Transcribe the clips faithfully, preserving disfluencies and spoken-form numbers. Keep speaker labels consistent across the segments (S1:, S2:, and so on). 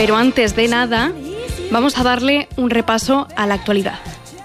S1: Pero antes de nada, vamos a darle un repaso a la actualidad.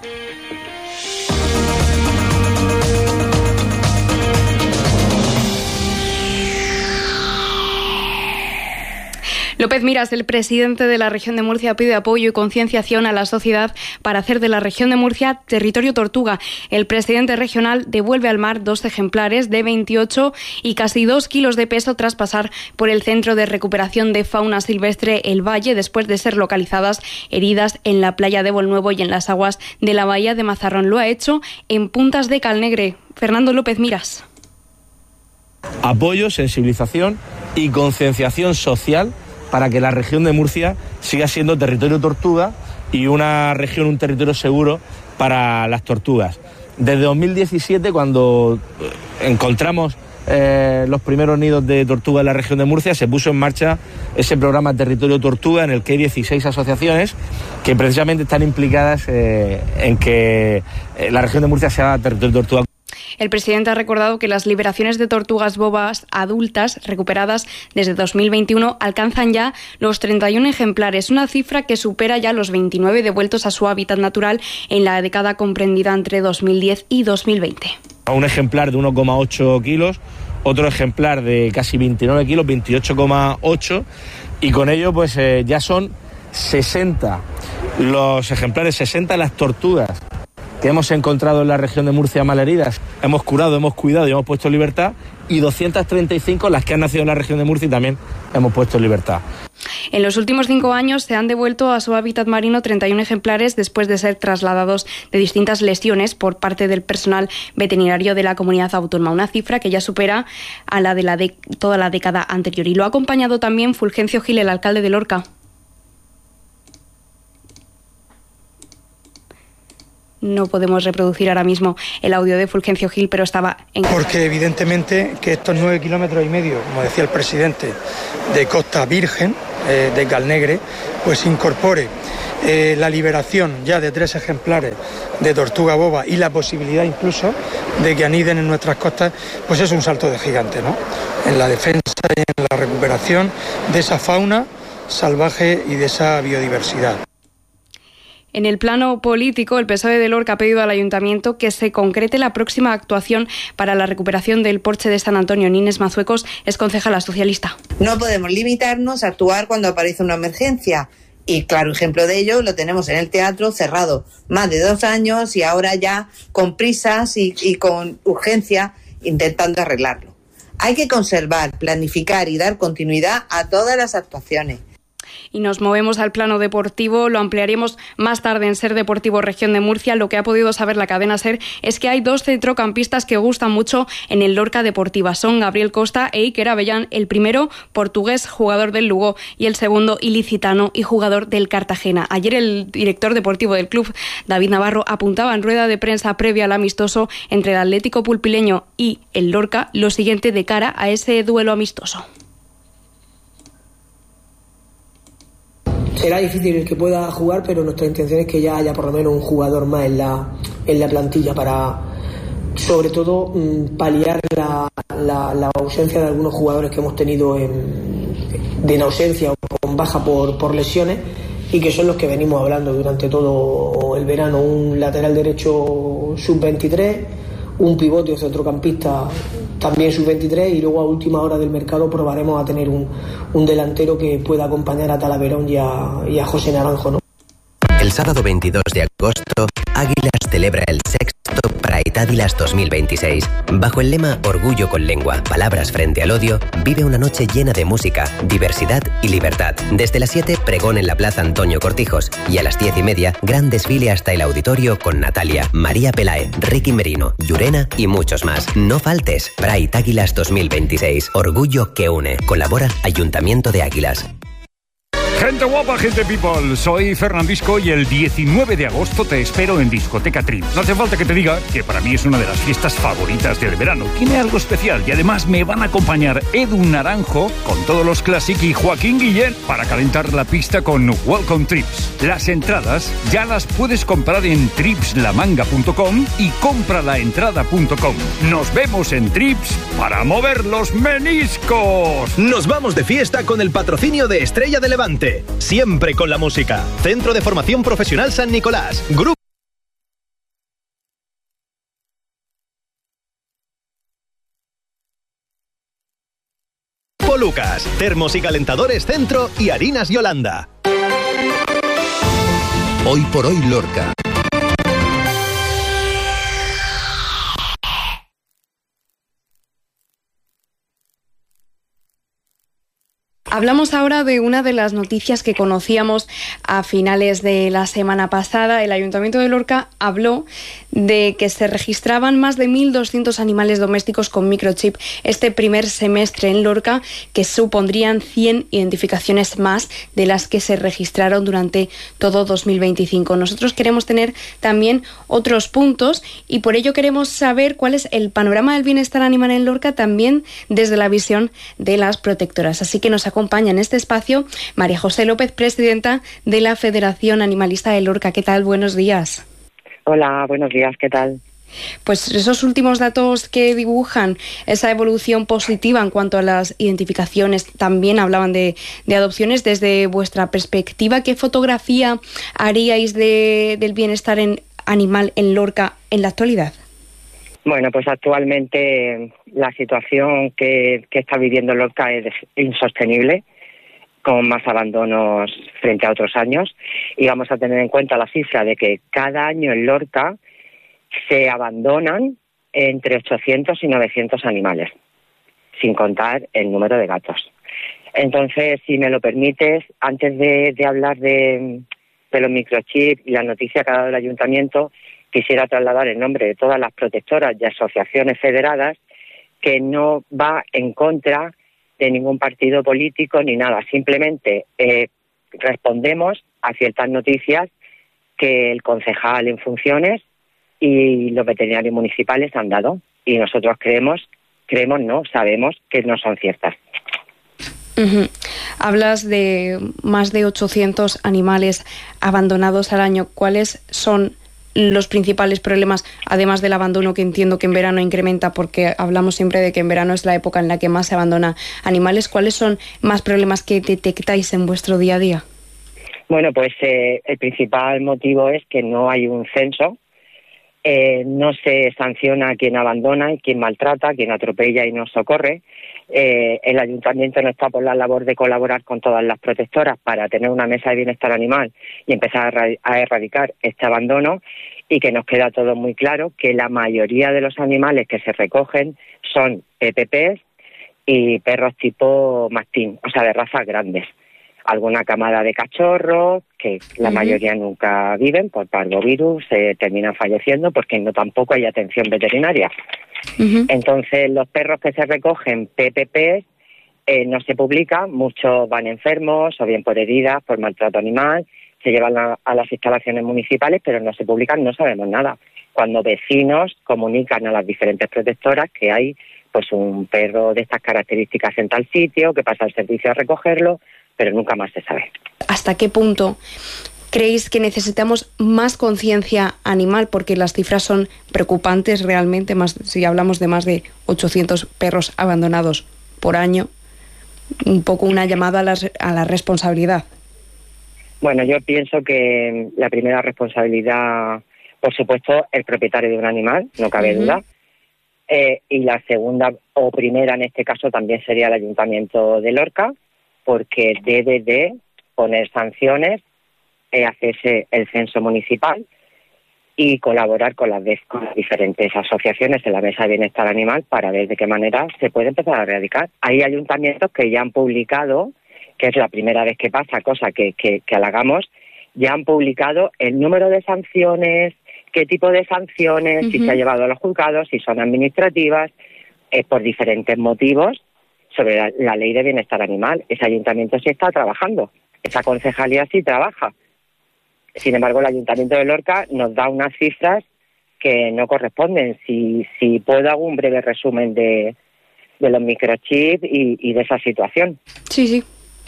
S1: López Miras, el presidente de la región de Murcia, pide apoyo y concienciación a la sociedad para hacer de la región de Murcia territorio tortuga. El presidente regional devuelve al mar dos ejemplares de veintiocho y casi dos kilos de peso tras pasar por el Centro de Recuperación de Fauna Silvestre El Valle, después de ser localizadas heridas en la playa de Bolnuevo y en las aguas de la bahía de Mazarrón. Lo ha hecho en Puntas de Calnegre. Fernando López Miras.
S2: Apoyo, sensibilización y concienciación social para que la región de Murcia siga siendo territorio tortuga y una región, un territorio seguro para las tortugas. Desde dos mil diecisiete, cuando encontramos eh, los primeros nidos de tortuga en la región de Murcia, se puso en marcha ese programa Territorio Tortuga, en el que hay dieciséis asociaciones que precisamente están implicadas eh, en que la región de Murcia sea territorio tortuga.
S1: El presidente ha recordado que las liberaciones de tortugas bobas adultas recuperadas desde dos mil veintiuno alcanzan ya los treinta y uno ejemplares, una cifra que supera ya los veintinueve devueltos a su hábitat natural en la década comprendida entre dos mil diez y dos mil veinte.
S2: Un ejemplar de uno coma ocho kilos, otro ejemplar de casi veintinueve kilos, veintiocho coma ocho, y con ello pues eh, ya son sesenta los ejemplares, sesenta las tortugas que hemos encontrado en la región de Murcia malheridas. Hemos curado, hemos cuidado y hemos puesto en libertad, y doscientas treinta y cinco las que han nacido en la región de Murcia y también hemos puesto en libertad.
S1: En los últimos cinco años se han devuelto a su hábitat marino treinta y uno ejemplares después de ser trasladados de distintas lesiones por parte del personal veterinario de la comunidad autónoma, una cifra que ya supera a la de la de toda la década anterior. Y lo ha acompañado también Fulgencio Gil, el alcalde de Lorca. No podemos reproducir ahora mismo el audio de Fulgencio Gil, pero estaba en...
S3: Porque evidentemente que estos nueve kilómetros y medio, como decía el presidente, de costa virgen, eh, de Calnegre, pues incorpore eh, la liberación ya de tres ejemplares de tortuga boba y la posibilidad incluso de que aniden en nuestras costas, pues es un salto de gigante, ¿no? En la defensa y en la recuperación de esa fauna salvaje y de esa biodiversidad.
S1: En el plano político, el P S O E de Lorca ha pedido al Ayuntamiento que se concrete la próxima actuación para la recuperación del porche de San Antonio. Inés Mazuecos es concejala socialista.
S4: No podemos limitarnos a actuar cuando aparece una emergencia. Y claro ejemplo de ello lo tenemos en el teatro, cerrado más de dos años y ahora ya con prisas y, y con urgencia intentando arreglarlo. Hay que conservar, planificar y dar continuidad a todas las actuaciones.
S1: Y nos movemos al plano deportivo, lo ampliaremos más tarde en Ser Deportivo Región de Murcia. Lo que ha podido saber la cadena Ser es que hay dos centrocampistas que gustan mucho en el Lorca Deportiva. Son Gabriel Costa e Iker Avellán, el primero portugués, jugador del Lugo, y el segundo ilicitano y jugador del Cartagena. Ayer el director deportivo del club, David Navarro, apuntaba en rueda de prensa previa al amistoso entre el Atlético Pulpileño y el Lorca lo siguiente de cara a ese duelo amistoso.
S5: Será difícil el que pueda jugar, pero nuestra intención es que ya haya por lo menos un jugador más en la, en la plantilla para, sobre todo, mmm, paliar la, la, la ausencia de algunos jugadores que hemos tenido en, de en ausencia o con baja por, por lesiones, y que son los que venimos hablando durante todo el verano. Un lateral derecho sub veintitrés, un pivote o centrocampista también sub veintitrés, y luego a última hora del mercado probaremos a tener un, un delantero que pueda acompañar a Talaverón y a, y a José Naranjo, ¿no?
S6: El sábado veintidós de agosto, Águilas celebra el sexto Pride Águilas dos mil veintiséis. Bajo el lema Orgullo con lengua, palabras frente al odio, vive una noche llena de música, diversidad y libertad. Desde las siete, pregón en la Plaza Antonio Cortijos, y a las diez y media, gran desfile hasta el auditorio con Natalia, María Pelae, Ricky Merino, Llurena y muchos más. No faltes. Pride Águilas dos mil veintiséis. Orgullo que une. Colabora Ayuntamiento de Águilas.
S7: Gente guapa, gente people, soy Fernandisco y el diecinueve de agosto te espero en Discoteca Trips. No hace falta que te diga que para mí es una de las fiestas favoritas del verano. Tiene algo especial y además me van a acompañar Edu Naranjo con todos los Classic y Joaquín Guillén para calentar la pista con Welcome Trips. Las entradas ya las puedes comprar en trips la manga punto com y compralaentrada punto com. Nos vemos en Trips para mover los meniscos.
S8: Nos vamos de fiesta con el patrocinio de Estrella de Levante. F, siempre con la música. Centro de Formación Profesional San Nicolás. Grupo Lucas, termos y calentadores Centro y Harinas Yolanda. Hoy por hoy Lorca.
S1: Hablamos ahora de una de las noticias que conocíamos a finales de la semana pasada. El Ayuntamiento de Lorca habló de que se registraban más de mil doscientos animales domésticos con microchip este primer semestre en Lorca, que supondrían cien identificaciones más de las que se registraron durante todo dos mil veinticinco. Nosotros queremos tener también otros puntos y por ello queremos saber cuál es el panorama del bienestar animal en Lorca, también desde la visión de las protectoras. Así que nos acompaña en este espacio María José López, presidenta de la Federación Animalista de Lorca. ¿Qué tal? Buenos días.
S9: Hola, buenos días. ¿Qué tal?
S1: Pues esos últimos datos que dibujan esa evolución positiva en cuanto a las identificaciones, también hablaban de, de adopciones. Desde vuestra perspectiva, ¿qué fotografía haríais de, del bienestar en, animal en Lorca en la actualidad?
S9: Bueno, pues actualmente la situación que, que está viviendo Lorca es insostenible, con más abandonos frente a otros años, y vamos a tener en cuenta la cifra de que cada año en Lorca se abandonan entre ochocientos y novecientos animales, sin contar el número de gatos. Entonces, si me lo permites, antes de, de hablar de, de los microchips y la noticia que ha dado el Ayuntamiento, quisiera trasladar en nombre de todas las protectoras y asociaciones federadas que no va en contra de ningún partido político ni nada. Simplemente eh, respondemos a ciertas noticias que el concejal en funciones y los veterinarios municipales han dado. Y nosotros creemos, creemos no, sabemos que no son ciertas.
S1: Uh-huh. Hablas de más de ochocientos animales abandonados al año. ¿Cuáles son los principales problemas, además del abandono, que entiendo que en verano incrementa, porque hablamos siempre de que en verano es la época en la que más se abandona animales? ¿Cuáles son más problemas que detectáis en vuestro día a día?
S9: Bueno, pues eh, el principal motivo es que no hay un censo, eh, no se sanciona a quien abandona y quien maltrata, quien atropella y no socorre. Eh, el Ayuntamiento no está por la labor de colaborar con todas las protectoras para tener una mesa de bienestar animal y empezar a, a erradicar este abandono, y que nos queda todo muy claro que la mayoría de los animales que se recogen son P P Ps y perros tipo mastín, o sea, de razas grandes. Alguna camada de cachorros, que la uh-huh. mayoría nunca viven por parvovirus, se eh, terminan falleciendo porque no tampoco hay atención veterinaria. Uh-huh. Entonces, los perros que se recogen P P Ps eh, no se publican, muchos van enfermos o bien por heridas, por maltrato animal, se llevan a, a las instalaciones municipales, pero no se publican, no sabemos nada. Cuando vecinos comunican a las diferentes protectoras que hay pues un perro de estas características en tal sitio, que pasa el servicio a recogerlo, pero nunca más se sabe.
S1: ¿Hasta qué punto creéis que necesitamos más conciencia animal? Porque las cifras son preocupantes realmente, más si hablamos de más de ochocientos perros abandonados por año. Un poco una llamada a la, a la responsabilidad.
S9: Bueno, yo pienso que la primera responsabilidad, por supuesto, el propietario de un animal, no cabe uh-huh. duda. Eh, y la segunda o primera en este caso también sería el Ayuntamiento de Lorca, porque debe de poner sanciones, eh, hacerse el censo municipal y colaborar con las, con las diferentes asociaciones en la mesa de bienestar animal para ver de qué manera se puede empezar a erradicar. Hay ayuntamientos que ya han publicado, que es la primera vez que pasa, cosa que, que, que halagamos, ya han publicado el número de sanciones, qué tipo de sanciones, uh-huh. si se ha llevado a los juzgados, si son administrativas, eh, por diferentes motivos, sobre la, la ley de bienestar animal. Ese ayuntamiento sí está trabajando, esa concejalía sí trabaja. Sin embargo, el Ayuntamiento de Lorca nos da unas cifras que no corresponden. Si, si puedo, hago un breve resumen de, de los microchips y, y de esa situación.
S1: Sí, sí.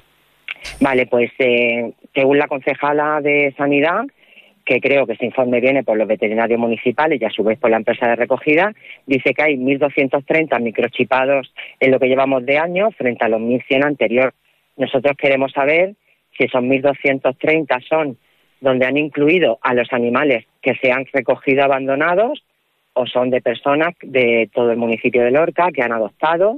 S9: Vale, pues eh, según la concejala de Sanidad, que creo que ese informe viene por los veterinarios municipales y a su vez por la empresa de recogida, dice que hay mil doscientos treinta microchipados en lo que llevamos de año frente a los mil cien anterior. Nosotros queremos saber si esos mil doscientos treinta son donde han incluido a los animales que se han recogido abandonados o son de personas de todo el municipio de Lorca que han adoptado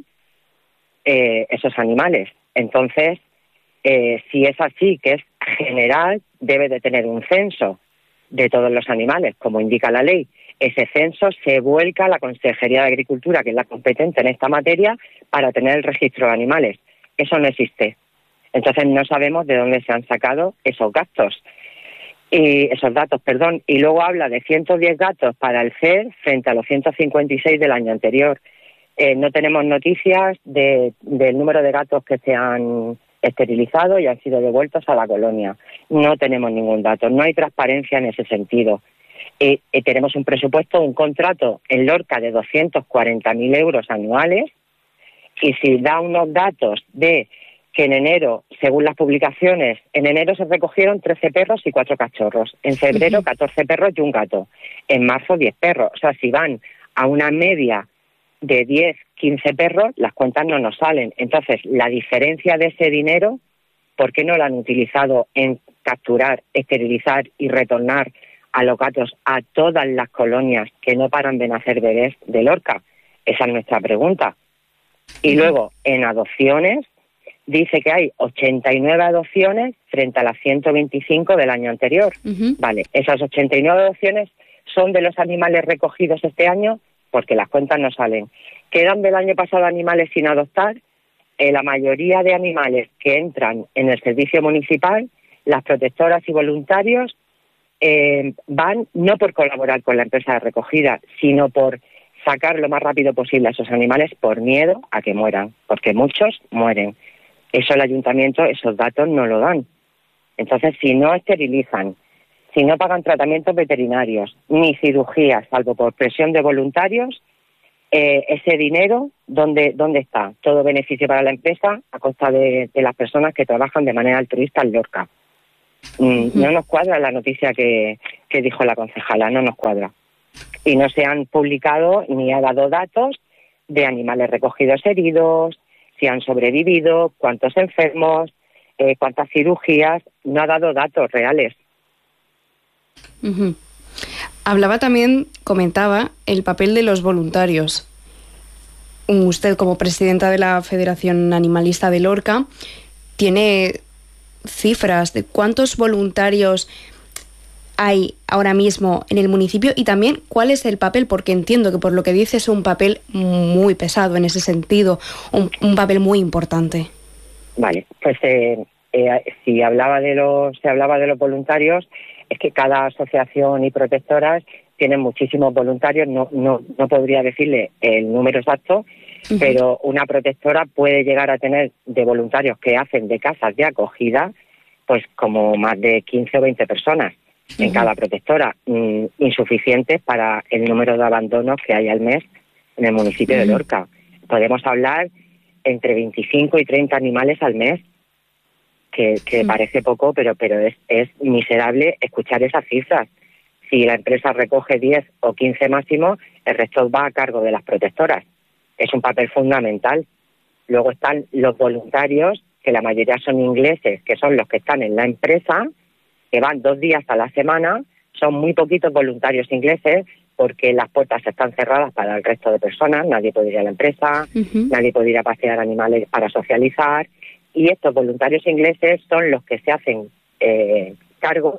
S9: eh, esos animales. Entonces, eh, si es así, que es general, debe de tener un censo de todos los animales, como indica la ley. Ese censo se vuelca a la Consejería de Agricultura, que es la competente en esta materia, para tener el registro de animales. Eso no existe. Entonces no sabemos de dónde se han sacado esos gastos, y esos datos, perdón. Y luego habla de ciento diez gatos para el C E R frente a los ciento cincuenta y seis del año anterior. Eh, no tenemos noticias de, del número de gatos que se han esterilizado y han sido devueltos a la colonia. No tenemos ningún dato, no hay transparencia en ese sentido. Eh, eh, tenemos un presupuesto, un contrato en Lorca de doscientos cuarenta mil euros anuales, y si da unos datos de que en enero, según las publicaciones, en enero se recogieron trece perros y cuatro cachorros, en febrero catorce perros y un gato, en marzo diez perros. O sea, si van a una media de diez, quince perros, las cuentas no nos salen. Entonces, la diferencia de ese dinero, ¿por qué no lo han utilizado en capturar, esterilizar y retornar a los gatos a todas las colonias que no paran de nacer bebés de Lorca? Esa es nuestra pregunta. Y luego, en adopciones, dice que hay ochenta y nueve adopciones frente a las ciento veinticinco del año anterior. Uh-huh. Vale, esas ochenta y nueve adopciones son de los animales recogidos este año, porque las cuentas no salen. Quedan del año pasado animales sin adoptar. Eh, la mayoría de animales que entran en el servicio municipal, las protectoras y voluntarios, eh, van no por colaborar con la empresa de recogida, sino por sacar lo más rápido posible a esos animales por miedo a que mueran, porque muchos mueren. Eso el ayuntamiento, esos datos no lo dan. Entonces, si no esterilizan, si no pagan tratamientos veterinarios, ni cirugías, salvo por presión de voluntarios, eh, ese dinero, ¿dónde, ¿dónde está? Todo beneficio para la empresa a costa de, de las personas que trabajan de manera altruista en Lorca. Mm, no nos cuadra la noticia que, que dijo la concejala, no nos cuadra. Y no se han publicado ni ha dado datos de animales recogidos heridos, si han sobrevivido, cuántos enfermos, eh, cuántas cirugías, no ha dado datos reales.
S1: Uh-huh. Hablaba también, comentaba, el papel de los voluntarios. Usted, como presidenta de la Federación Animalista de Lorca, tiene cifras de cuántos voluntarios hay ahora mismo en el municipio y también cuál es el papel, porque entiendo que por lo que dice es un papel muy pesado en ese sentido, un, un papel muy importante.
S9: Vale, pues eh, eh, si hablaba de los, se hablaba de los voluntarios, es que cada asociación y protectoras tienen muchísimos voluntarios, no, no, no podría decirle el número exacto, uh-huh. pero una protectora puede llegar a tener de voluntarios que hacen de casas de acogida, pues como más de quince o veinte personas. En uh-huh. cada protectora, mm, insuficientes para el número de abandonos que hay al mes en el municipio uh-huh. de Lorca. Podemos hablar entre veinticinco y treinta animales al mes, que, que uh-huh. parece poco, pero pero es, es miserable escuchar esas cifras. Si la empresa recoge diez o quince máximo, el resto va a cargo de las protectoras. Es un papel fundamental. Luego están los voluntarios, que la mayoría son ingleses, que son los que están en la empresa, que van dos días a la semana. Son muy poquitos voluntarios ingleses porque las puertas están cerradas para el resto de personas, nadie puede ir a la empresa, uh-huh. nadie puede ir a pasear animales para socializar, y estos voluntarios ingleses son los que se hacen eh, cargo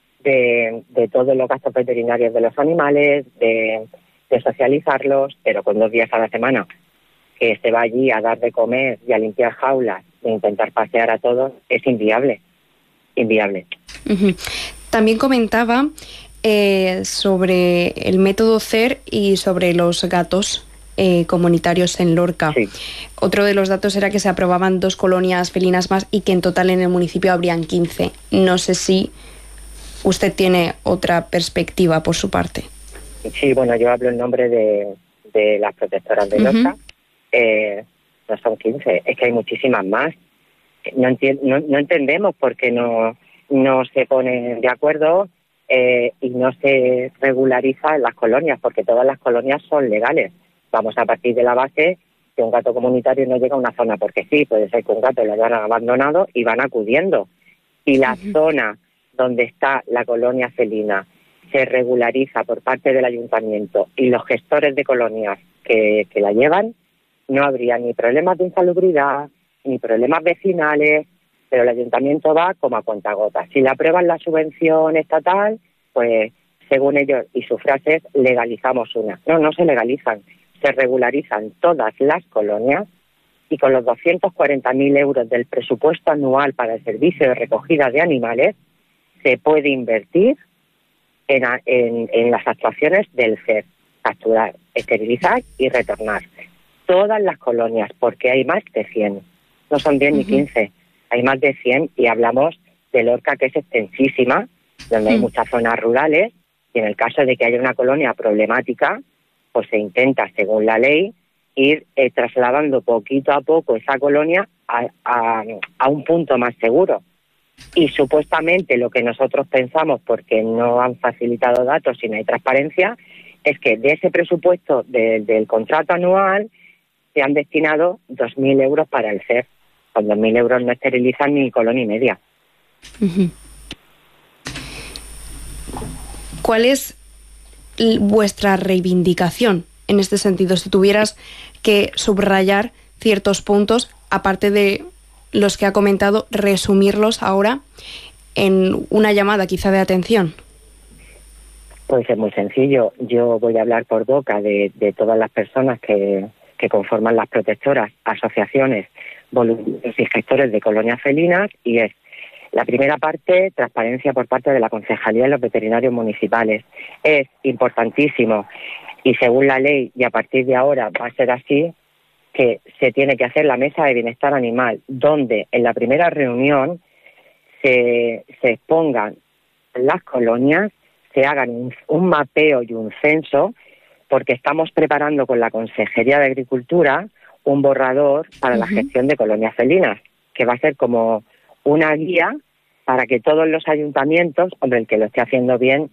S9: de, de todos los gastos veterinarios de los animales, de, de socializarlos, pero con dos días a la semana que se va allí a dar de comer y a limpiar jaulas, de intentar pasear a todos, es inviable, inviable.
S1: Uh-huh. También comentaba eh, sobre el método C E R y sobre los gatos eh, comunitarios en Lorca.
S9: Sí.
S1: Otro de los datos era que se aprobaban dos colonias felinas más y que en total en el municipio habrían quince. No sé si usted tiene otra perspectiva por su parte.
S9: Sí, bueno, yo hablo en nombre de, de las protectoras de Lorca. Uh-huh. Eh, no son quince, es que hay muchísimas más. No, enti- no, no entendemos por qué no, no se ponen de acuerdo eh, y no se regulariza en las colonias, porque todas las colonias son legales. Vamos a partir de la base que un gato comunitario no llega a una zona porque sí, puede ser que un gato lo hayan abandonado y van acudiendo. Si la uh-huh. zona donde está la colonia felina se regulariza por parte del ayuntamiento y los gestores de colonias que, que la llevan, no habría ni problemas de insalubridad, ni problemas vecinales, pero el ayuntamiento va como a cuentagotas. Si le aprueban la subvención estatal, pues según ellos y sus frases, legalizamos una. No, no se legalizan, se regularizan todas las colonias y con los doscientos cuarenta mil euros del presupuesto anual para el servicio de recogida de animales, se puede invertir en, en, en las actuaciones del C E R, capturar, esterilizar y retornar. Todas las colonias, porque hay más de cien, no son diez uh-huh. ni quince, hay más de cien y hablamos de Lorca, que es extensísima, donde uh-huh. hay muchas zonas rurales, y en el caso de que haya una colonia problemática, pues se intenta, según la ley, ir eh, trasladando poquito a poco esa colonia a, a, a un punto más seguro. Y supuestamente lo que nosotros pensamos, porque no han facilitado datos y no hay transparencia, es que de ese presupuesto de, del contrato anual se han destinado dos mil euros para el C E R. Con dos mil euros no esterilizan ni colonia y media.
S1: Uh-huh. ¿Cuál es vuestra reivindicación en este sentido? Si tuvieras que subrayar ciertos puntos, aparte de los que ha comentado, resumirlos ahora en una llamada quizá de atención.
S9: Pues es muy sencillo. Yo voy a hablar por boca de, de todas las personas que, que conforman las protectoras, asociaciones, voluntarios y gestores de colonias felinas, y es la primera parte, transparencia por parte de la Concejalía y los veterinarios municipales. Es importantísimo, y según la ley, y a partir de ahora va a ser así, que se tiene que hacer la mesa de bienestar animal, donde en la primera reunión se, se expongan las colonias, se hagan un, un mapeo y un censo, porque estamos preparando con la Consejería de Agricultura un borrador para uh-huh. la gestión de colonias felinas, que va a ser como una guía para que todos los ayuntamientos, hombre, el que lo esté haciendo bien,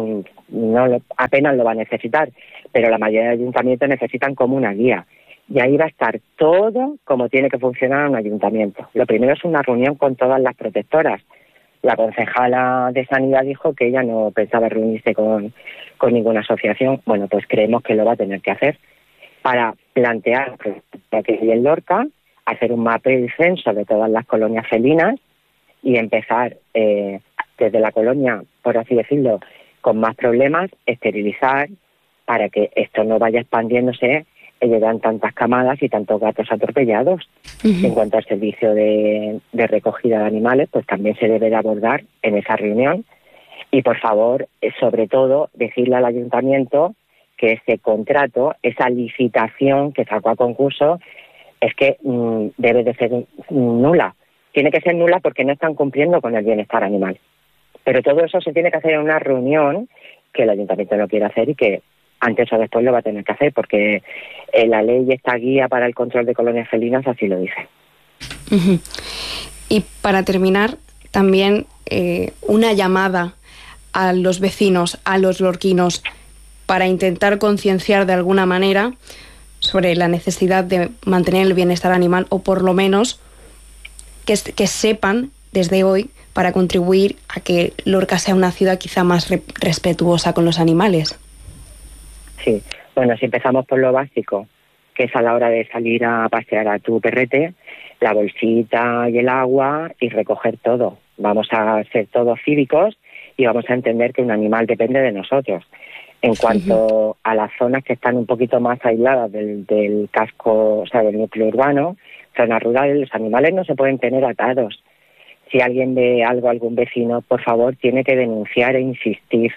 S9: no lo, apenas lo va a necesitar, pero la mayoría de ayuntamientos necesitan como una guía. Y ahí va a estar todo como tiene que funcionar un ayuntamiento. Lo primero es una reunión con todas las protectoras. La concejala de Sanidad dijo que ella no pensaba reunirse con, con ninguna asociación. Bueno, pues creemos que lo va a tener que hacer para plantear que hay en Lorca, hacer un mapeo y censo de todas las colonias felinas y empezar eh, desde la colonia, por así decirlo, con más problemas, esterilizar para que esto no vaya expandiéndose y llegan tantas camadas y tantos gatos atropellados. Uh-huh. En cuanto al servicio de, de recogida de animales, pues también se debe de abordar en esa reunión. Y por favor, sobre todo, decirle al ayuntamiento que ese contrato, esa licitación que sacó a concurso, es que mmm, debe de ser nula. Tiene que ser nula porque no están cumpliendo con el bienestar animal. Pero todo eso se tiene que hacer en una reunión que el ayuntamiento no quiere hacer y que antes o después lo va a tener que hacer, porque eh, la ley y esta guía para el control de colonias felinas así lo dice.
S1: Uh-huh. Y para terminar, también eh, una llamada a los vecinos, a los lorquinos, para intentar concienciar de alguna manera sobre la necesidad de mantener el bienestar animal, o por lo menos que, que sepan desde hoy, para contribuir a que Lorca sea una ciudad quizá más re- respetuosa con los animales.
S9: Sí, bueno, si empezamos por lo básico, que es a la hora de salir a pasear a tu perrete, la bolsita y el agua y recoger todo. Vamos a ser todos cívicos y vamos a entender que un animal depende de nosotros. En cuanto uh-huh. a las zonas que están un poquito más aisladas del, del casco, o sea, del núcleo urbano, zonas rurales, los animales no se pueden tener atados. Si alguien ve algo, algún vecino, por favor, tiene que denunciar e insistir.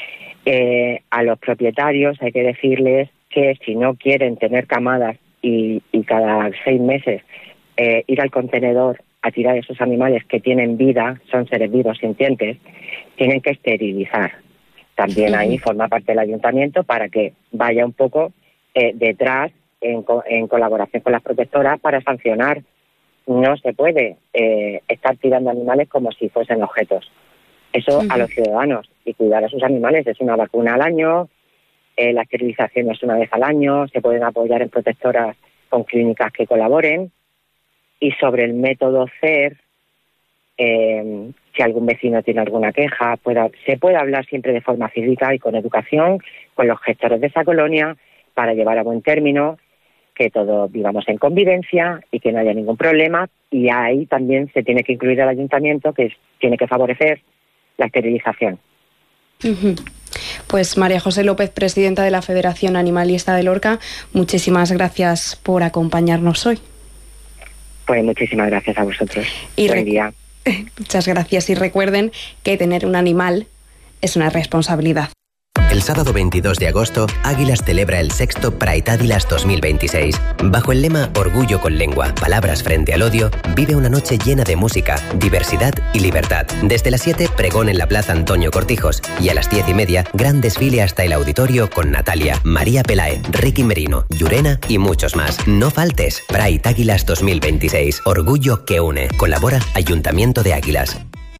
S9: Eh, a los propietarios hay que decirles que si no quieren tener camadas y, y cada seis meses eh, ir al contenedor a tirar esos animales que tienen vida, son seres vivos sintientes, tienen que esterilizar. También ahí forma parte del ayuntamiento para que vaya un poco eh, detrás en, co- en colaboración con las protectoras para sancionar. No se puede eh, estar tirando animales como si fuesen objetos. Eso uh-huh. a los ciudadanos, y cuidar a sus animales. Es una vacuna al año, eh, la esterilización es una vez al año, se pueden apoyar en protectoras con clínicas que colaboren. Y sobre el método C E R, eh, si algún vecino tiene alguna queja, pueda, se puede hablar siempre de forma cívica y con educación con los gestores de esa colonia para llevar a buen término que todos vivamos en convivencia y que no haya ningún problema. Y ahí también se tiene que incluir el ayuntamiento, que es, tiene que favorecer la esterilización.
S1: Uh-huh. Pues María José López, presidenta de la Federación Animalista de Lorca, muchísimas gracias por acompañarnos hoy.
S9: Pues muchísimas gracias a vosotros.
S1: Y
S9: Buen
S1: rec-
S9: día.
S1: Muchas gracias y recuerden que tener un animal es una responsabilidad.
S6: El sábado veintidós de agosto, Águilas celebra el sexto Pride Águilas dos mil veintiséis. Bajo el lema Orgullo con lengua, palabras frente al odio, vive una noche llena de música, diversidad y libertad. Desde las siete, pregón en la Plaza Antonio Cortijos y a las diez y media, gran desfile hasta el auditorio con Natalia, María Pelae, Ricky Merino, Llurena y muchos más. No faltes. Pride Águilas dos mil veintiséis. Orgullo que une. Colabora Ayuntamiento de Águilas.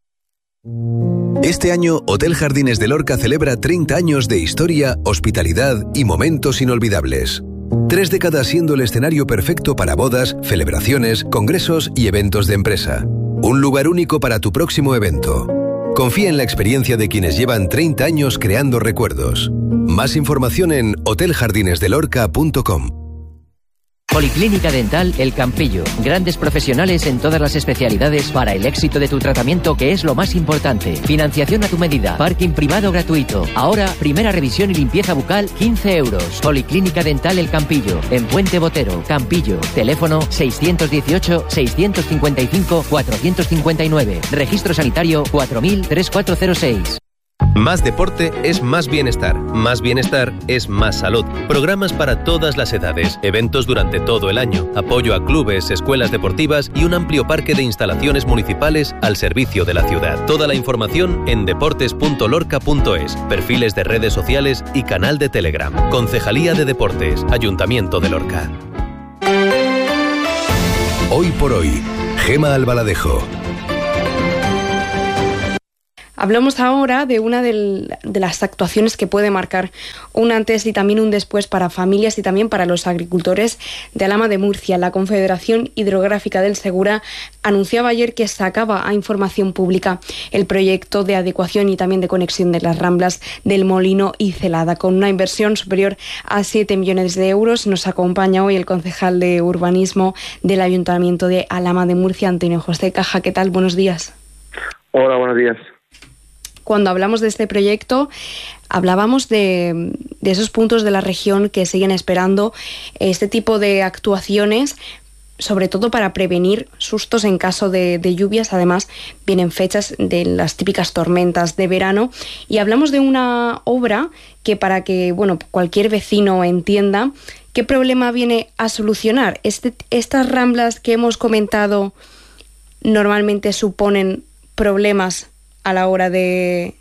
S10: Este año, Hotel Jardines de Lorca celebra treinta años de historia, hospitalidad y momentos inolvidables. Tres décadas siendo el escenario perfecto para bodas, celebraciones, congresos y eventos de empresa. Un lugar único para tu próximo evento. Confía en la experiencia de quienes llevan treinta años creando recuerdos. Más información en hotel jardines de lorca punto com.
S11: Policlínica Dental El Campillo. Grandes profesionales en todas las especialidades para el éxito de tu tratamiento, que es lo más importante. Financiación a tu medida. Parking privado gratuito. Ahora, primera revisión y limpieza bucal, quince euros. Policlínica Dental El Campillo. En Puente Botero, Campillo. Teléfono seiscientos dieciocho, seiscientos cincuenta y cinco, cuatrocientos cincuenta y nueve. Registro sanitario cuatro mil, tres cuatro cero seis.
S8: Más deporte es más bienestar. Más bienestar es más salud. Programas para todas las edades, eventos durante todo el año, apoyo a clubes, escuelas deportivas y un amplio parque de instalaciones municipales al servicio de la ciudad. Toda la información en deportes punto lorca punto es, perfiles de redes sociales y canal de Telegram. Concejalía de Deportes, Ayuntamiento de Lorca.
S10: Hoy por hoy, Gema Albaladejo.
S1: Hablamos ahora de una del, de las actuaciones que puede marcar un antes y también un después para familias y también para los agricultores de Alhama de Murcia. La Confederación Hidrográfica del Segura anunciaba ayer que sacaba a información pública el proyecto de adecuación y también de conexión de las ramblas del Molino y Celada, con una inversión superior a siete millones de euros. Nos acompaña hoy el concejal de Urbanismo del Ayuntamiento de Alhama de Murcia, Antonio José Caja. ¿Qué tal? Buenos días.
S12: Hola, buenos días.
S1: Cuando hablamos de este proyecto, hablábamos de, de esos puntos de la región que siguen esperando este tipo de actuaciones, sobre todo para prevenir sustos en caso de, de lluvias. Además, vienen fechas de las típicas tormentas de verano y hablamos de una obra que, para que bueno, cualquier vecino entienda qué problema viene a solucionar. Este, estas ramblas que hemos comentado normalmente suponen problemas a la hora de,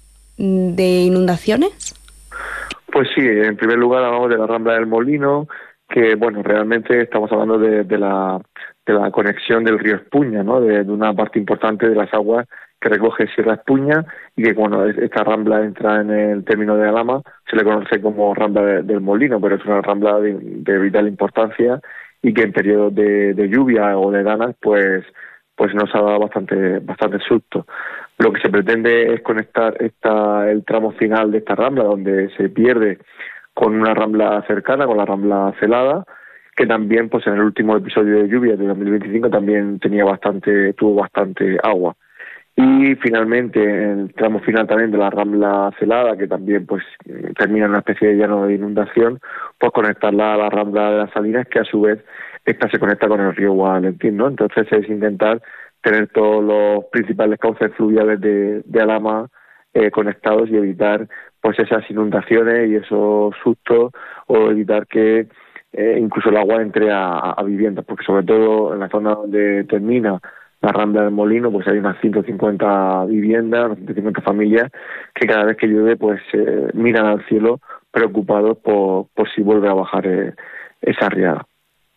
S1: de inundaciones.
S12: Pues sí, en primer lugar hablamos de la Rambla del Molino, que bueno, realmente estamos hablando de, de la de la conexión del río Espuña, ¿no? De, de una parte importante de las aguas que recoge Sierra Espuña, y que cuando esta rambla entra en el término de Alhama se le conoce como Rambla de, del Molino, pero es una rambla de, de vital importancia y que en periodos de, de lluvia o de danas pues pues nos ha dado bastante bastante susto. Lo que se pretende es conectar esta, el tramo final de esta rambla, donde se pierde con una rambla cercana, con la Rambla Celada, que también, pues en el último episodio de lluvia de dos mil veinticinco también tenía bastante, tuvo bastante agua. Y finalmente, el tramo final también de la Rambla Celada, que también pues termina en una especie de llano de inundación, pues conectarla a la Rambla de las Salinas, que a su vez esta se conecta con el río Guadalentín, ¿no? Entonces es intentar tener todos los principales cauces fluviales de, de Alhama eh, conectados y evitar pues esas inundaciones y esos sustos, o evitar que eh, incluso el agua entre a, a viviendas, porque sobre todo en la zona donde termina la Rambla del Molino pues hay unas ciento cincuenta viviendas, unas ciento cincuenta familias que cada vez que llueve pues eh, miran al cielo preocupados por, por si vuelve a bajar eh, esa riada.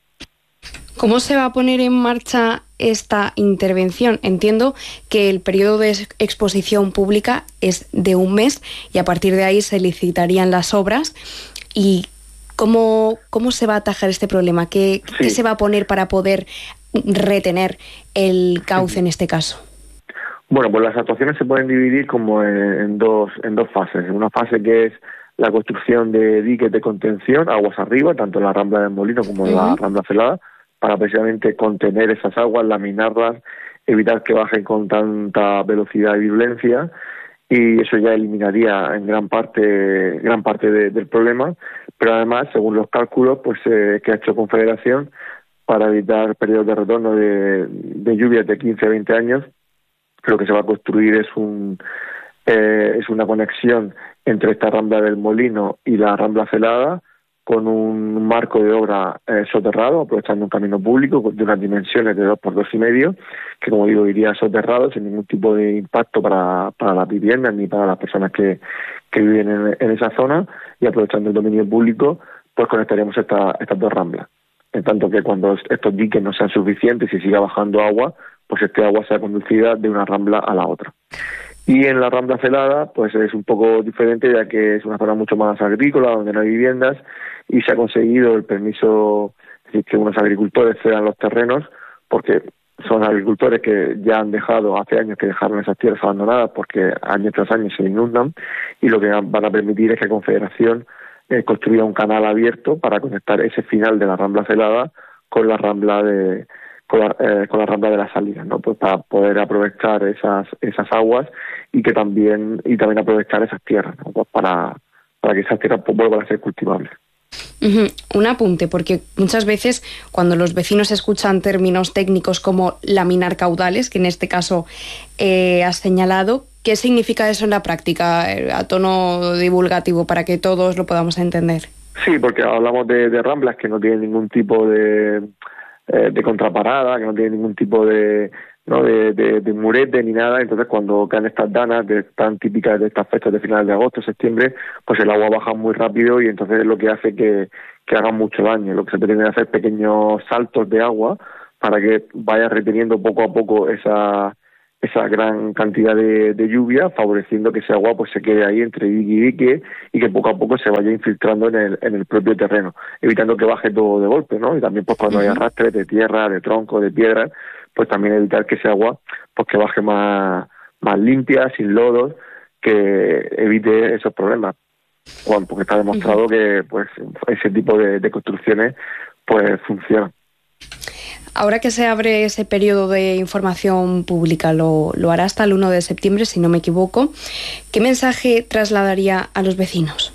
S1: ¿Cómo se va a poner en marcha esta intervención? Entiendo que el periodo de exposición pública es de un mes y a partir de ahí se licitarían las obras. ¿Y cómo, cómo se va a atajar este problema? ¿Qué, sí. ¿Qué se va a poner para poder retener el cauce en este caso?
S12: Bueno, pues las actuaciones se pueden dividir como en, en dos en dos fases. Una fase que es la construcción de diques de contención, aguas arriba, tanto en la Rambla del Molino como en uh-huh. la Rambla Celada, para precisamente contener esas aguas, laminarlas, evitar que bajen con tanta velocidad y violencia, y eso ya eliminaría en gran parte gran parte de, del problema. Pero además, según los cálculos pues eh, que ha hecho Confederación, para evitar periodos de retorno de, de lluvias de quince a veinte años, lo que se va a construir es un eh, es una conexión entre esta Rambla del Molino y la Rambla Celada, con un marco de obra eh, soterrado, aprovechando un camino público de unas dimensiones de dos por dos y medio, que como digo iría soterrado sin ningún tipo de impacto para, para las viviendas ni para las personas que, que viven en, en esa zona, y aprovechando el dominio público, pues conectaríamos esta, estas dos ramblas. En tanto que cuando estos diques no sean suficientes y siga bajando agua, pues este agua sea conducida de una rambla a la otra. Y en la Rambla Celada pues es un poco diferente, ya que es una zona mucho más agrícola, donde no hay viviendas, y se ha conseguido el permiso, es decir, que unos agricultores cedan los terrenos, porque son agricultores que ya han dejado, hace años que dejaron esas tierras abandonadas porque año tras año se inundan, y lo que van a permitir es que Confederación eh, construya un canal abierto para conectar ese final de la Rambla Celada con la Rambla de con la, eh, con la Rambla de la Salida, ¿no? Pues para poder aprovechar esas esas aguas y que también y también aprovechar esas tierras, ¿no? Pues para para que esas tierras pues, vuelvan a ser cultivables.
S1: Uh-huh. Un apunte, porque muchas veces cuando los vecinos escuchan términos técnicos como laminar caudales, que en este caso eh, has señalado, ¿qué significa eso en la práctica, eh, a tono divulgativo, para que todos lo podamos entender?
S12: Sí, porque hablamos de, de ramblas que no tienen ningún tipo de eh, de contraparada, que no tienen ningún tipo de no de, de, de murete ni nada. Entonces cuando caen estas danas de, tan típicas de estas fechas de finales de agosto, septiembre, pues el agua baja muy rápido, y entonces es lo que hace que, que hagan mucho daño. Lo que se pretende es hacer pequeños saltos de agua para que vaya reteniendo poco a poco esa esa gran cantidad de, de lluvia, favoreciendo que ese agua pues se quede ahí entre dique y dique, y que poco a poco se vaya infiltrando en el, en el propio terreno, evitando que baje todo de golpe, ¿no? Y también pues cuando uh-huh. hay arrastres de tierra, de tronco, de piedra, pues también evitar que ese agua pues que baje más, más limpia, sin lodos, que evite esos problemas. Bueno, porque está demostrado uh-huh. que pues ese tipo de, de construcciones pues funcionan.
S1: Ahora que se abre ese periodo de información pública, lo, lo hará hasta el uno de septiembre, si no me equivoco, ¿qué mensaje trasladaría a los vecinos?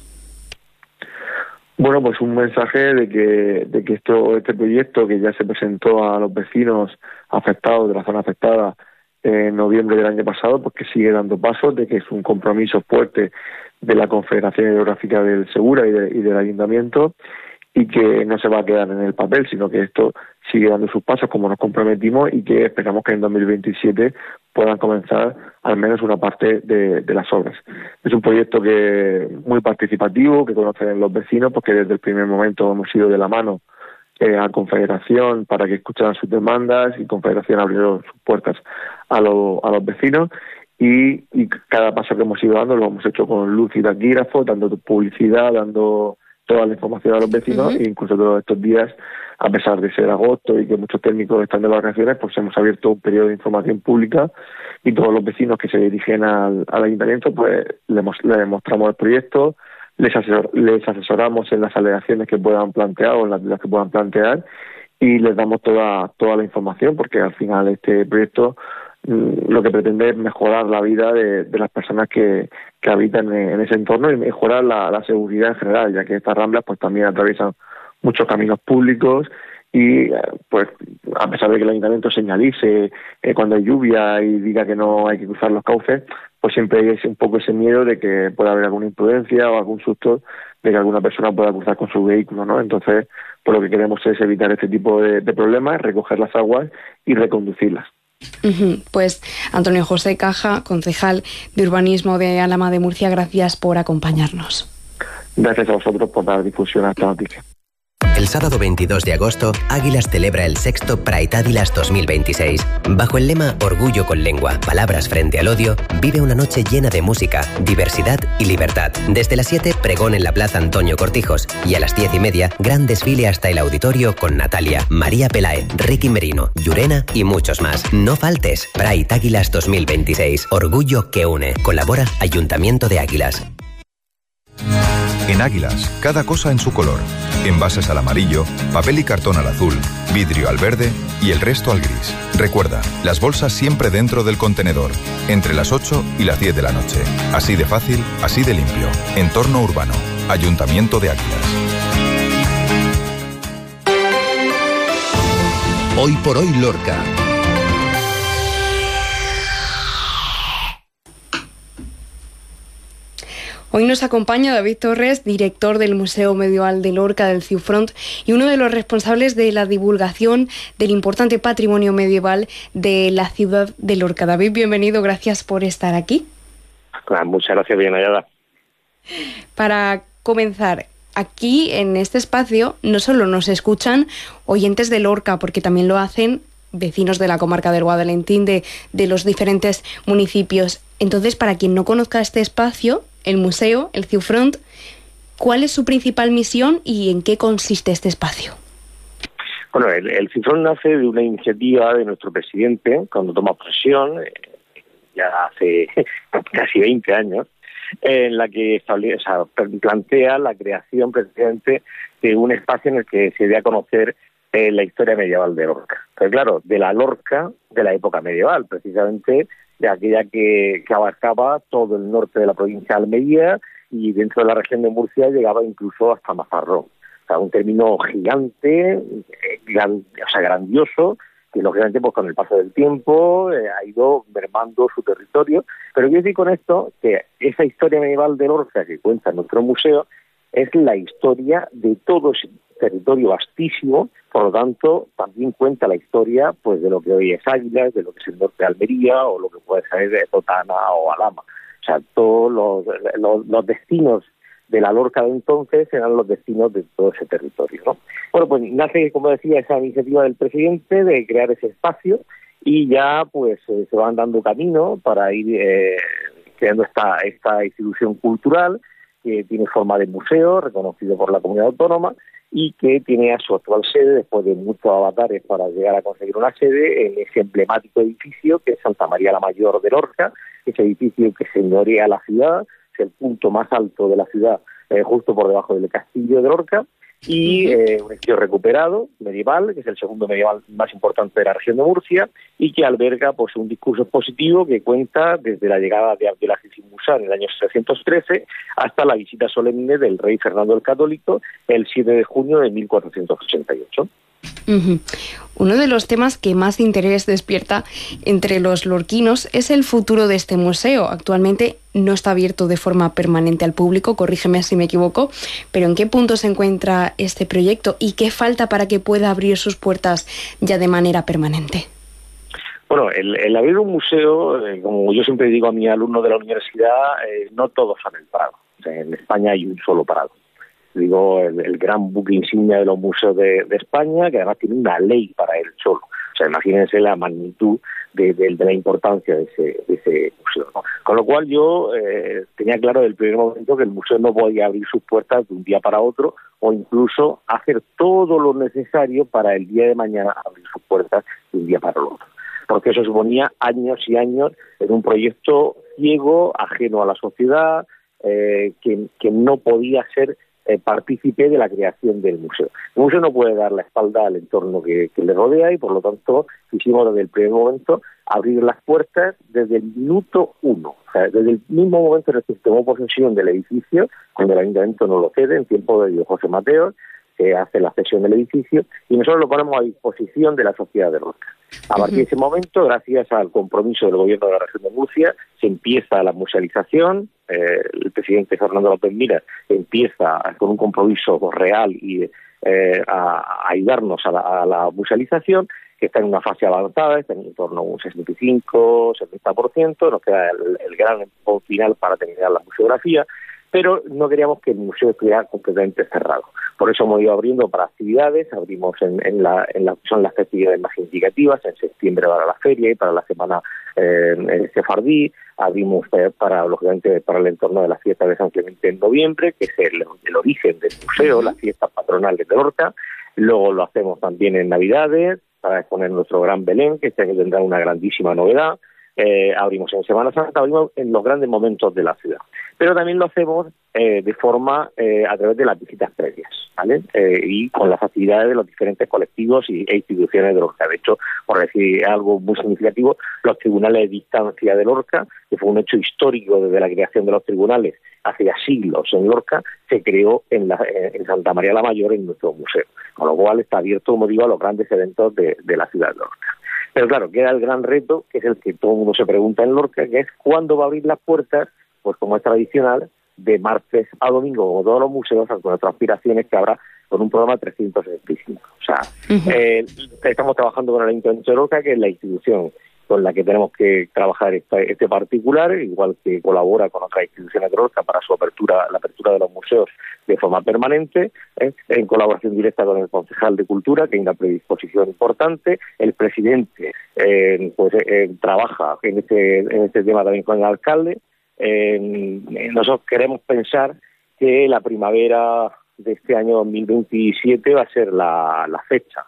S12: Bueno, pues un mensaje de que de que esto este proyecto, que ya se presentó a los vecinos afectados de la zona afectada en noviembre del año pasado, pues que sigue dando pasos, de que es un compromiso fuerte de la Confederación Hidrográfica del Segura y, de, y del Ayuntamiento, y que no se va a quedar en el papel, sino que esto sigue dando sus pasos como nos comprometimos, y que esperamos que en dos mil veintisiete puedan comenzar al menos una parte de, de las obras. Es un proyecto que muy participativo, que conocen los vecinos, porque desde el primer momento hemos ido de la mano eh, a Confederación para que escucharan sus demandas, y Confederación abrió sus puertas a, lo, a los vecinos, y, y cada paso que hemos ido dando lo hemos hecho con luz y taquígrafo, dando publicidad, dando toda la información a los vecinos, uh-huh. e incluso todos estos días, a pesar de ser agosto y que muchos técnicos están de vacaciones, pues hemos abierto un periodo de información pública, y todos los vecinos que se dirigen al, al ayuntamiento pues les, les mostramos el proyecto, les, asesor, les asesoramos en las alegaciones que puedan plantear o en las dudas que puedan plantear, y les damos toda toda la información, porque al final este proyecto lo que pretende es mejorar la vida de, de las personas que, que habitan en, en ese entorno, y mejorar la, la seguridad en general, ya que estas ramblas pues también atraviesan muchos caminos públicos, y pues a pesar de que el ayuntamiento señalice eh, cuando hay lluvia y diga que no hay que cruzar los cauces, pues siempre hay ese, un poco ese miedo de que pueda haber alguna imprudencia o algún susto de que alguna persona pueda cruzar con su vehículo, ¿no? Entonces, pues lo que queremos es evitar este tipo de, de problemas, recoger las aguas y reconducirlas.
S1: Uh-huh. Pues Antonio José Caja, concejal de Urbanismo de Alhama de Murcia, gracias por acompañarnos.
S12: Gracias a vosotros por dar difusión a esta noticia.
S6: El sábado veintidós de agosto, Águilas celebra el sexto Pride Águilas dos mil veintiséis. Bajo el lema Orgullo con lengua, palabras frente al odio, vive una noche llena de música, diversidad y libertad. Desde las siete, pregón en la Plaza Antonio Cortijos, y a las diez y media, gran desfile hasta el auditorio con Natalia, María Peláez, Ricky Merino, Llurena y muchos más. No faltes. Pride Águilas dos mil veintiséis. Orgullo que une. Colabora Ayuntamiento de Águilas.
S13: En Águilas, cada cosa en su color. Envases al amarillo, papel y cartón al azul, vidrio al verde y el resto al gris. Recuerda, las bolsas siempre dentro del contenedor, entre las ocho y las diez de la noche. Así de fácil, así de limpio. Entorno urbano. Ayuntamiento de Águilas.
S10: Hoy por hoy Lorca.
S1: Hoy nos acompaña David Torres, director del Museo Medieval de Lorca del Ciufront y uno de los responsables de la divulgación del importante patrimonio medieval de la ciudad de Lorca. David, bienvenido, gracias por estar aquí.
S14: Muchas gracias, bien hallada.
S1: Para comenzar, aquí en este espacio no solo nos escuchan oyentes de Lorca, porque también lo hacen vecinos de la comarca del Guadalentín, de, de los diferentes municipios. Entonces, para quien no conozca este espacio, el museo, el Ciufront, ¿cuál es su principal misión y en qué consiste este espacio?
S14: Bueno, el, el Ciufront nace de una iniciativa de nuestro presidente cuando toma posesión, eh, ya hace casi veinte años, eh, en la que establece, o sea, plantea la creación precisamente de un espacio en el que se dé a conocer eh, la historia medieval de Lorca. Pero claro, de la Lorca de la época medieval, precisamente de aquella que, que abarcaba todo el norte de la provincia de Almería y dentro de la región de Murcia llegaba incluso hasta Mazarrón. O sea, un término gigante, eh, gran, o sea, grandioso, que lógicamente pues con el paso del tiempo eh, ha ido mermando su territorio. Pero quiero decir con esto que esa historia medieval de Lorca que cuenta nuestro museo es la historia de todo ese territorio vastísimo. Por lo tanto, también cuenta la historia pues de lo que hoy es Águilas, de lo que es el norte de Almería o lo que puede ser de Totana o Alhama. O sea, todos los, los, los destinos de la Lorca de entonces eran los destinos de todo ese territorio, ¿no? Bueno, pues nace, como decía, esa iniciativa del presidente de crear ese espacio y ya pues eh, se van dando camino para ir eh, creando esta, esta institución cultural que tiene forma de museo, reconocido por la comunidad autónoma, y que tiene a su actual sede, después de muchos avatares para llegar a conseguir una sede, en ese emblemático edificio que es Santa María la Mayor de Lorca, ese edificio que señorea la ciudad, es el punto más alto de la ciudad, eh, justo por debajo del castillo de Lorca, y eh, un edificio recuperado, medieval, que es el segundo medieval más importante de la región de Murcia, y que alberga pues un discurso expositivo que cuenta desde la llegada de Abdelaziz ibn Musa en el año setecientos trece hasta la visita solemne del rey Fernando el Católico el siete de junio de mil cuatrocientos ochenta y ocho.
S1: Uh-huh. Uno de los temas que más interés despierta entre los lorquinos es el futuro de este museo. Actualmente no está abierto de forma permanente al público, corrígeme si me equivoco, pero ¿en qué punto se encuentra este proyecto y qué falta para que pueda abrir sus puertas ya de manera permanente?
S14: Bueno, el, el abrir un museo, eh, como yo siempre digo a mis alumnos de la universidad, eh, no todos han el Prado. O sea, en España hay un solo Prado. Digo, el, el gran buque insignia de los museos de, de España, que además tiene una ley para él solo. O sea, imagínense la magnitud de, de, de la importancia de ese, de ese museo, ¿no? Con lo cual yo eh, tenía claro desde el primer momento que el museo no podía abrir sus puertas de un día para otro o incluso hacer todo lo necesario para el día de mañana abrir sus puertas de un día para el otro. Porque eso suponía años y años en un proyecto ciego, ajeno a la sociedad, eh, que, que no podía ser Eh, partícipe de la creación del museo. El museo no puede dar la espalda al entorno que, que le rodea y por lo tanto quisimos desde el primer momento abrir las puertas desde el minuto uno, o sea, desde el mismo momento en el que se tomó posesión del edificio, cuando el ayuntamiento nos lo cede, en tiempo de José Mateos, se hace la cesión del edificio y nosotros lo ponemos a disposición de la sociedad de Lorca. A partir de ese momento, gracias al compromiso del gobierno de la región de Murcia, se empieza la musealización. Eh, el presidente Fernando López Miras empieza con un compromiso real y eh, a, a ayudarnos a la, a la musealización, que está en una fase avanzada, está en torno a un sesenta y cinco, setenta por ciento, nos queda el, el gran final para terminar la museografía, pero no queríamos que el museo estuviera completamente cerrado, Por eso hemos ido abriendo para actividades, abrimos en, en, la, en la, son las festividades más significativas, en septiembre para la feria y para la semana eh, sefardí, abrimos eh, para, lógicamente, para el entorno de la fiesta de San Clemente en noviembre, que es el, el origen del museo, las fiestas patronales de Lorca. Luego lo hacemos también en Navidades, para exponer nuestro gran Belén, que este año tendrá una grandísima novedad. Eh, abrimos en Semana Santa, abrimos en los grandes momentos de la ciudad. Pero también lo hacemos eh, de forma eh, a través de las visitas previas, ¿vale? Eh, y con las actividades de los diferentes colectivos y, e instituciones de Lorca. De hecho, por decir algo muy significativo, los tribunales de distancia de Lorca, que fue un hecho histórico desde la creación de los tribunales hace ya siglos en Lorca, se creó en, la, en Santa María la Mayor, en nuestro museo. Con lo cual está abierto, como digo, a los grandes eventos de, de la ciudad de Lorca. Pero claro, queda el gran reto, que es el que todo el mundo se pregunta en Lorca, que es cuándo va a abrir las puertas, pues como es tradicional, de martes a domingo, como todos los museos, con nuestras aspiraciones que habrá con un programa trescientos sesenta y cinco. O sea, uh-huh. eh, estamos trabajando con el Ayuntamiento de Lorca, que es la institución con la que tenemos que trabajar este, este particular, igual que colabora con otras instituciones de Lorca para su apertura, la apertura de los museos de forma permanente, ¿eh? En colaboración directa con el concejal de Cultura, que hay una predisposición importante. El presidente eh, pues eh, trabaja en este, en este tema también con el alcalde. Eh, nosotros queremos pensar que la primavera de este año dos mil veintisiete va a ser la, la fecha.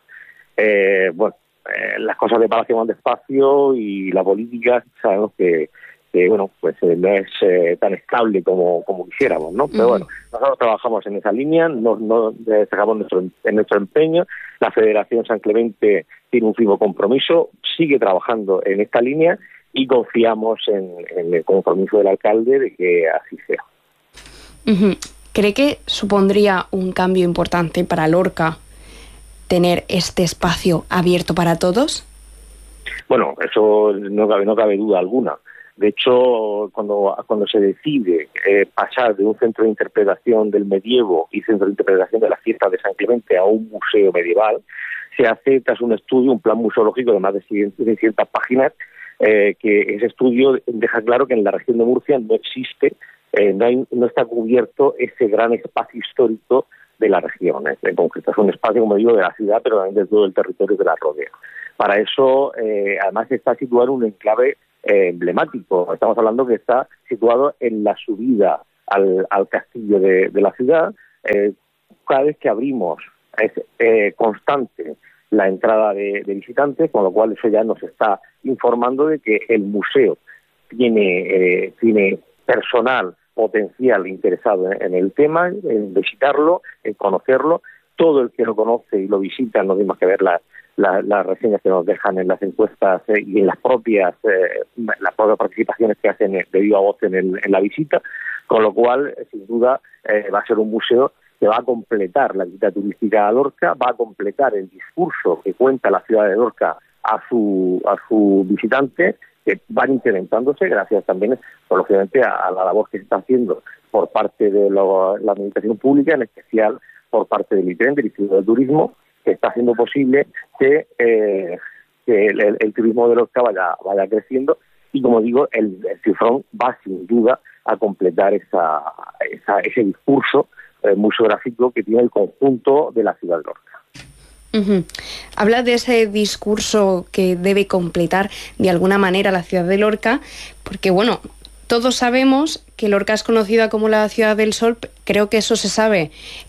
S14: Eh, bueno, eh, las cosas de Palacio van despacio y la política sabemos que, que bueno, pues eh, no es eh, tan estable como, como quisiéramos, ¿no? Pero uh-huh. bueno, nosotros trabajamos en esa línea, no, no destacamos nuestro, en nuestro empeño. La Federación San Clemente tiene un firme compromiso, sigue trabajando en esta línea y confiamos en, en el compromiso del alcalde de que así sea.
S1: Uh-huh. ¿Cree que supondría un cambio importante para Lorca tener este espacio abierto para todos?
S14: Bueno, eso no cabe, no cabe duda alguna. De hecho, cuando, cuando se decide eh, pasar de un centro de interpretación del medievo y centro de interpretación de las fiestas de San Clemente a un museo medieval, se hace tras un estudio, un plan museológico de más de seiscientas páginas, eh, que ese estudio deja claro que en la región de Murcia no existe, eh, no, hay, no está cubierto ese gran espacio histórico de la región. ¿eh? En concreto es un espacio, como digo, de la ciudad, pero también de todo el territorio que la rodea. Para eso, eh, además, está situado en un enclave eh, emblemático. Estamos hablando que está situado en la subida al, al castillo de, de la ciudad. Eh, cada vez que abrimos es eh, constante la entrada de, de visitantes, con lo cual eso ya nos está informando de que el museo tiene, eh, tiene personal potencial interesado en, en el tema, en visitarlo, en conocerlo. Todo el que lo conoce y lo visita, no tenemos que ver las la, la reseñas que nos dejan en las encuestas eh, y en las propias eh, las propias participaciones que hacen de viva voz en, el, en la visita, con lo cual, eh, sin duda, eh, va a ser un museo que va a completar la visita turística a Lorca, va a completar el discurso que cuenta la ciudad de Lorca a su a su visitante, que van incrementándose gracias también, pues, lógicamente, a, a la labor que se está haciendo por parte de lo, la administración pública, en especial por parte del I T R E N, del Instituto de Turismo, que está haciendo posible que, eh, que el, el, el turismo de Lorca vaya, vaya creciendo y, como digo, el, el cifrón va sin duda a completar esa, esa, ese discurso eh, museográfico que tiene el conjunto de la ciudad de Lorca.
S1: Uh-huh. Habla de ese discurso que debe completar de alguna manera la ciudad de Lorca, porque bueno, todos sabemos que Lorca es conocida como la ciudad del sol. Creo que eso se sabe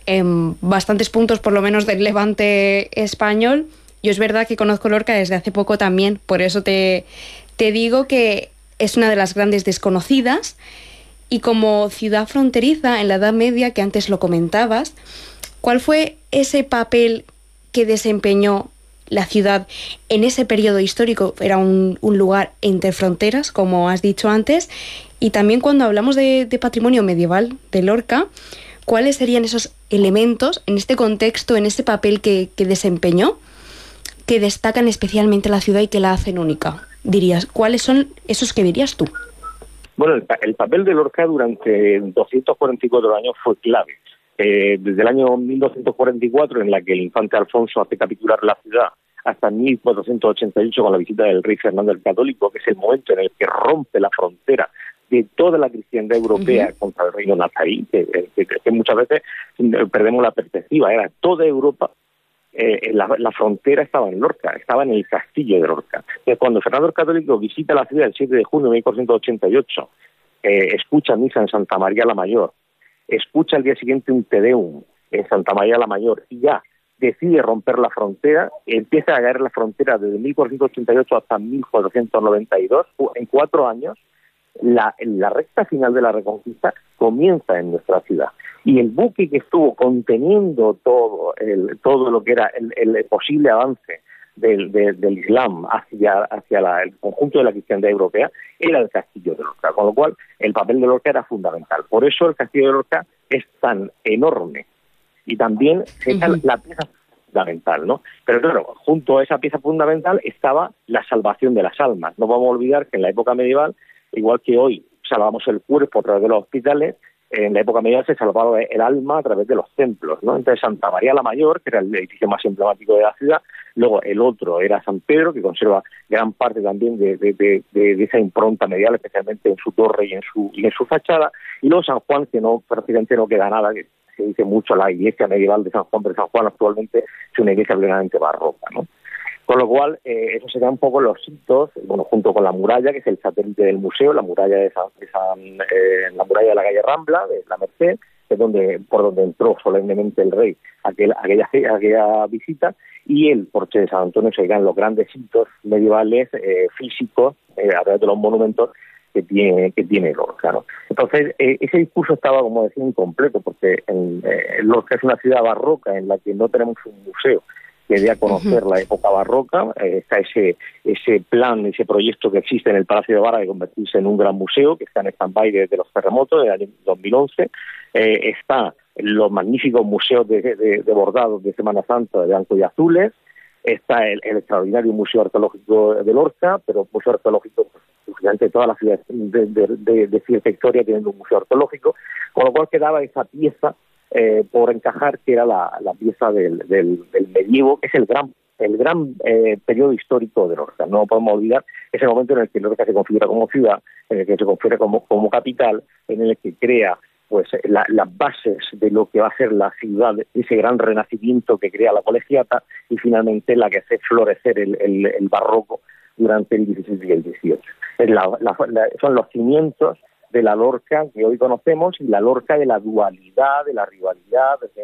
S1: en bastantes puntos, por lo menos del levante español. Yo es verdad que conozco Lorca desde hace poco también, por eso te, te digo que es una de las grandes desconocidas. Y como ciudad fronteriza en la Edad Media, que antes lo comentabas, ¿cuál fue ese papel que desempeñó la ciudad en ese periodo histórico? Era un, un lugar entre fronteras, como has dicho antes, y también cuando hablamos de, de patrimonio medieval de Lorca, ¿cuáles serían esos elementos en este contexto, en este papel que, que desempeñó, que destacan especialmente la ciudad y que la hacen única? Dirías, ¿cuáles son esos que dirías tú?
S14: Bueno, el, el papel de Lorca durante doscientos cuarenta y cuatro años fue clave. Eh, desde el año mil doscientos cuarenta y cuatro, en la que el infante Alfonso hace capitular la ciudad, hasta mil cuatrocientos ochenta y ocho con la visita del rey Fernando el Católico, que es el momento en el que rompe la frontera de toda la cristiandad europea uh-huh. contra el reino nazarí, que, que, que muchas veces perdemos la perspectiva, era toda Europa. Eh, la, la frontera estaba en Lorca, estaba en el castillo de Lorca. Entonces, cuando Fernando el Católico visita la ciudad el siete de junio de mil cuatrocientos ochenta y ocho, eh, escucha misa en Santa María la Mayor, escucha al día siguiente un Te Deum en Santa María la Mayor y ya decide romper la frontera, empieza a caer la frontera desde mil cuatrocientos ochenta y ocho hasta mil cuatrocientos noventa y dos, en cuatro años, la, la recta final de la Reconquista comienza en nuestra ciudad. Y el buque que estuvo conteniendo todo el, todo lo que era el, el posible avance del, de, del Islam hacia, hacia la, el conjunto de la cristiandad europea era el castillo de Lorca, con lo cual el papel de Lorca era fundamental. Por eso el castillo de Lorca es tan enorme y también es uh-huh. la pieza fundamental, ¿no? Pero claro, junto a esa pieza fundamental estaba la salvación de las almas. No vamos a olvidar que en la época medieval, igual que hoy salvamos el cuerpo a través de los hospitales, en la época medieval se salvaba el alma a través de los templos, ¿no? Entonces Santa María la Mayor, que era el edificio más emblemático de la ciudad, luego el otro era San Pedro, que conserva gran parte también de, de, de, de esa impronta medieval, especialmente en su torre y en su y en su fachada, y luego San Juan, que no prácticamente no queda nada, que se dice mucho la iglesia medieval de San Juan, pero San Juan actualmente es una iglesia plenamente barroca, ¿no? Con lo cual, eh, eso serían un poco los hitos, bueno, junto con la muralla, que es el satélite del museo, la muralla de San, de San, eh, la muralla de la calle Rambla, de la Merced, que es donde, por donde entró solemnemente el rey aquel, aquella, aquella visita, y el porche de San Antonio serían los grandes hitos medievales eh, físicos, eh, a través de los monumentos que tiene, que tiene Lorca, ¿no? Entonces, eh, ese discurso estaba, como decía, incompleto, porque en, eh, Lorca es una ciudad barroca en la que no tenemos un museo que dé a conocer uh-huh. la época barroca. Eh, está ese ese plan, ese proyecto que existe en el Palacio de Vara de convertirse en un gran museo, que está en stand-by desde los terremotos del año dos mil once. Eh, está los magníficos museos de, de, de bordados de Semana Santa de blanco y azules. Está el, el extraordinario Museo Arqueológico de Lorca, pero Museo Arqueológico, prácticamente todas las ciudades de, de, de, de cierta historia tienen un museo arqueológico, con lo cual quedaba esa pieza Eh, por encajar, que era la, la pieza del, del, del medievo, que es el gran el gran eh, periodo histórico de Lorca. No podemos olvidar ese momento en el que Lorca se configura como ciudad, en el que se configura como, como capital, en el que crea pues la, las bases de lo que va a ser la ciudad, ese gran renacimiento que crea la colegiata, y finalmente la que hace florecer el, el, el barroco durante el diecisiete y el dieciocho. Es la, la, la, son los cimientos de la Lorca que hoy conocemos y la Lorca de la dualidad, de la rivalidad, de